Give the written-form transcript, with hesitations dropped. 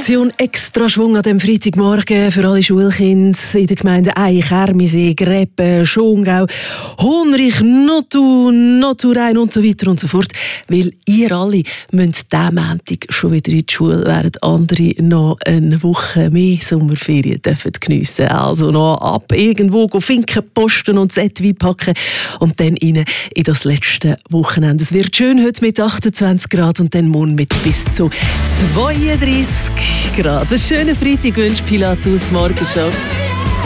Portion extra Schwung an dem Freitagmorgen für alle Schulkinder in den Gemeinden Eich, Ermisee, Greppen, Schongau, Honrich, Notturain und so weiter und so fort. Weil ihr alle müsst diesen Montag schon wieder in die Schule, während andere noch eine Woche mehr Sommerferien geniessen dürfen. Also noch ab irgendwo Finken posten und Sätwe packen und dann rein in das letzte Wochenende. Es wird schön heute mit 28 Grad und dann morgen mit bis zu 32 Grad. Einen schönen Freitag wünscht Pilatus Morgenshow.